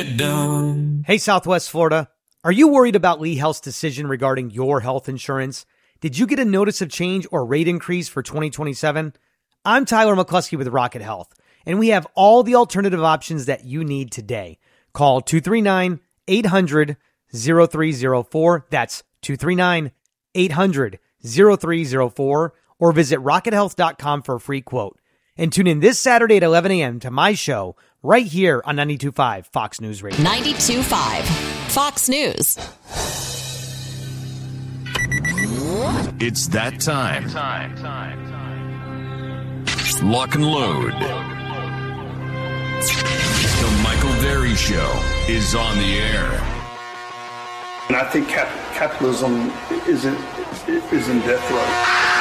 it done. Hey, Southwest Florida. Are you worried about Lee Health's decision regarding your health insurance? Did you get a notice of change or rate increase for 2027? I'm Tyler McCluskey with Rocket Health, and we have all the alternative options that you need today. Call 239-800-0304. That's 239-800-0304, or visit rockethealth.com for a free quote. And tune in this Saturday at 11 a.m. to my show right here on 92.5 Fox News Radio. 92.5 Fox News. It's that time. Lock and load. The Michael Berry Show is on the air. And I think capitalism is in death row.